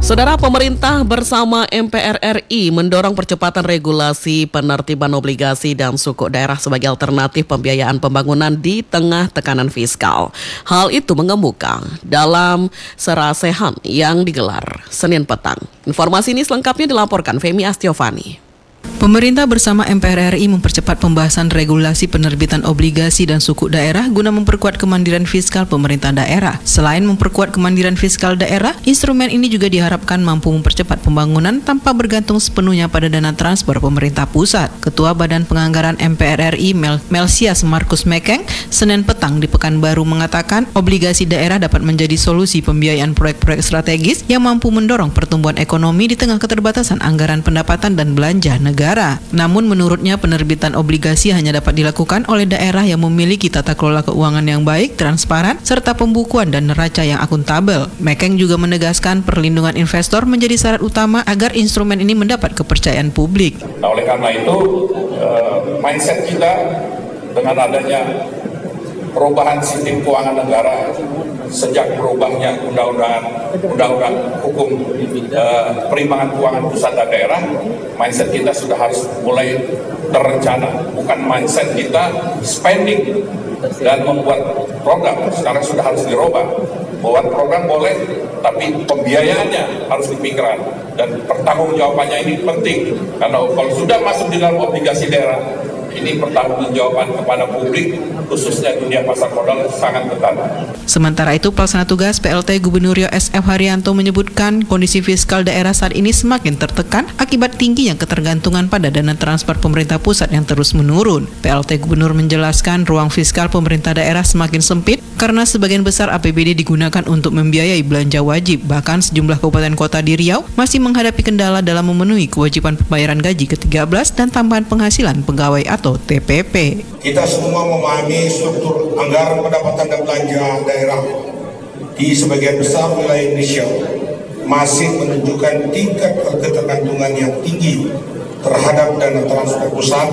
Saudara, pemerintah bersama MPR RI mendorong percepatan regulasi penertiban obligasi dan sukuk daerah sebagai alternatif pembiayaan pembangunan di tengah tekanan fiskal. Hal itu mengemuka dalam serasehan yang digelar Senin petang. Informasi ini selengkapnya dilaporkan Femi Astiovani. Pemerintah bersama MPR RI mempercepat pembahasan regulasi penerbitan obligasi dan sukuk daerah guna memperkuat kemandirian fiskal pemerintah daerah. Selain memperkuat kemandirian fiskal daerah, instrumen ini juga diharapkan mampu mempercepat pembangunan tanpa bergantung sepenuhnya pada dana transfer pemerintah pusat. Ketua Badan Penganggaran MPR RI Melsias Markus Mekeng Senin petang di Pekanbaru mengatakan obligasi daerah dapat menjadi solusi pembiayaan proyek-proyek strategis yang mampu mendorong pertumbuhan ekonomi di tengah keterbatasan anggaran pendapatan dan belanja negara. Namun menurutnya penerbitan obligasi hanya dapat dilakukan oleh daerah yang memiliki tata kelola keuangan yang baik, transparan, serta pembukuan dan neraca yang akuntabel. Mekeng juga menegaskan perlindungan investor menjadi syarat utama agar instrumen ini mendapat kepercayaan publik. Nah, oleh karena itu, mindset kita dengan adanya perubahan sistem keuangan negara sejak berubahnya undang-undang hukum perimbangan keuangan pusat dan daerah, mindset kita sudah harus mulai terencana, bukan mindset kita spending dan membuat program. Sekarang sudah harus dirubah. Buat program boleh, tapi pembiayaannya harus dipikirkan dan pertanggungjawabannya ini penting karena kalau sudah masuk di dalam obligasi daerah, ini pertanggungjawaban kepada publik, khususnya dunia pasar modal sangat ketat. Sementara itu, Pelaksana Tugas PLT Gubernur Riau SF Haryanto menyebutkan kondisi fiskal daerah saat ini semakin tertekan akibat tingginya ketergantungan pada dana transfer pemerintah pusat yang terus menurun. PLT Gubernur menjelaskan ruang fiskal pemerintah daerah semakin sempit karena sebagian besar APBD digunakan untuk membiayai belanja wajib. Bahkan sejumlah kabupaten kota di Riau masih menghadapi kendala dalam memenuhi kewajiban pembayaran gaji ke-13 dan tambahan penghasilan pegawai atau TPP. Kita semua memahami struktur anggaran pendapatan dan belanja daerah di sebagian besar wilayah Indonesia masih menunjukkan tingkat ketergantungan yang tinggi terhadap dana transfer pusat,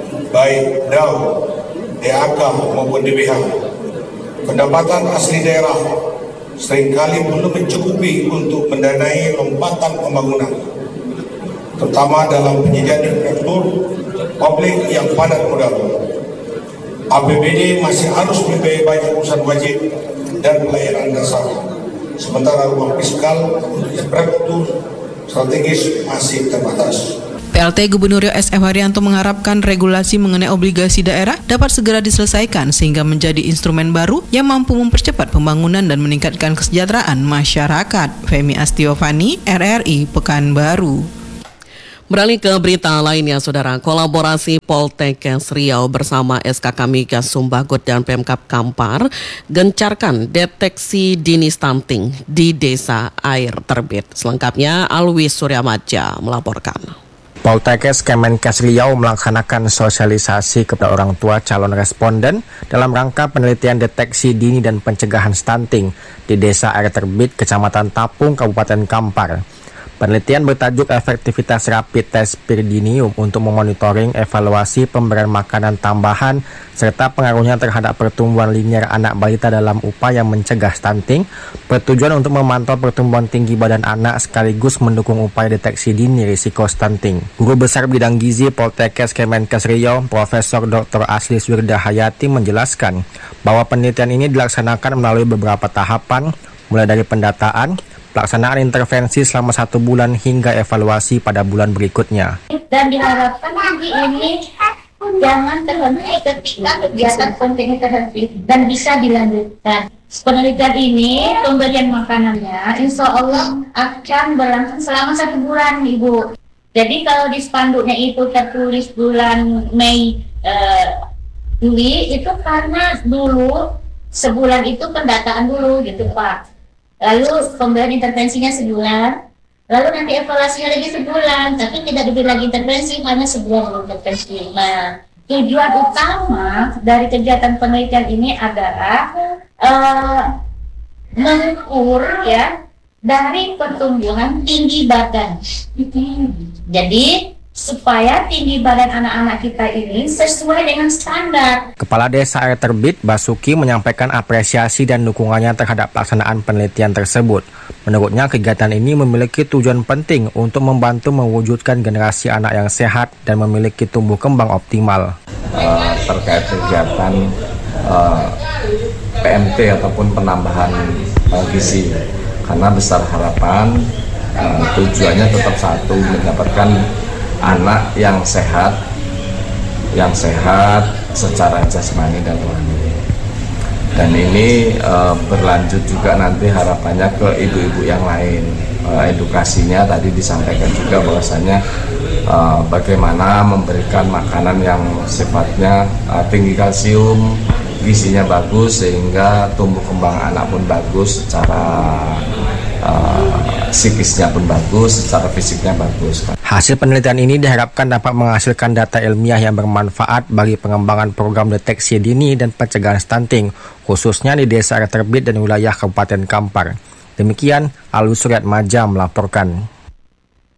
baik DAU, DAK maupun DBH. Pendapatan asli daerah seringkali belum mencukupi untuk mendanai lompatan pembangunan, terutama dalam penyediaan infrastruktur publik yang padat modal. APBD masih harus membiayai banyak urusan wajib dan pelayanan dasar, sementara ruang fiskal untuk infrastruktur strategis masih terbatas. PLT Gubernur Riau SF Haryanto mengharapkan regulasi mengenai obligasi daerah dapat segera diselesaikan sehingga menjadi instrumen baru yang mampu mempercepat pembangunan dan meningkatkan kesejahteraan masyarakat. Femi Astiovani, RRI Pekanbaru. Beralih ke berita lainnya, Saudara. Kolaborasi Poltekkes Riau bersama SKK Migas Sumbagut dan Pemkab Kampar gencarkan deteksi dini stunting di Desa Air Terbit. Selengkapnya Alwi Suryamadja melaporkan. Poltekkes Kemenkes Riau melaksanakan sosialisasi kepada orang tua calon responden dalam rangka penelitian deteksi dini dan pencegahan stunting di Desa Air Terbit, Kecamatan Tapung, Kabupaten Kampar. Penelitian bertajuk efektivitas rapid test Pirdinium untuk memonitoring evaluasi pemberian makanan tambahan serta pengaruhnya terhadap pertumbuhan linear anak balita dalam upaya mencegah stunting, bertujuan untuk memantau pertumbuhan tinggi badan anak sekaligus mendukung upaya deteksi dini risiko stunting. Guru Besar Bidang Gizi Poltekkes Kemenkes Riau, Profesor Dr. Asli Swirda Hayati menjelaskan bahwa penelitian ini dilaksanakan melalui beberapa tahapan, mulai dari pendataan, pelaksanaan intervensi selama 1 bulan hingga evaluasi pada bulan berikutnya. Dan diharapkan nanti ini jangan terhenti ketika kegiatan penting terhenti dan bisa dilanjutkan. Penelitian ini, pemberian makanannya insya Allah akan berlangsung selama 1 bulan, Ibu. Jadi kalau di spanduknya itu tertulis bulan Mei, Juli, itu karena dulu sebulan itu pendataan dulu gitu Pak. Lalu pemberian intervensinya sebulan, lalu nanti evaluasinya lagi sebulan, tapi tidak diberi lagi intervensi, hanya sebulan intervensi. Nah, tujuan utama dari kegiatan penelitian ini adalah mengukur ya dari pertumbuhan tinggi badan. Jadi supaya tinggi badan anak-anak kita ini sesuai dengan standar. Kepala Desa Air Terbit, Basuki, menyampaikan apresiasi dan dukungannya terhadap pelaksanaan penelitian tersebut. Menurutnya, kegiatan ini memiliki tujuan penting untuk membantu mewujudkan generasi anak yang sehat dan memiliki tumbuh kembang optimal. Terkait kegiatan PMT ataupun penambahan gizi, karena besar harapan tujuannya tetap satu, mendapatkan anak yang sehat secara jasmani dan rohani. Dan ini berlanjut juga nanti harapannya ke ibu-ibu yang lain. Edukasinya tadi disampaikan juga bahwasanya bagaimana memberikan makanan yang sifatnya tinggi kalsium, gizinya bagus, sehingga tumbuh kembang anak pun bagus, secara psikisnya pun bagus, secara fisiknya bagus. Hasil penelitian ini diharapkan dapat menghasilkan data ilmiah yang bermanfaat bagi pengembangan program deteksi dini dan pencegahan stunting, khususnya di Desa Air Terbit dan wilayah Kabupaten Kampar. Demikian, Alwi Suryatmaja melaporkan.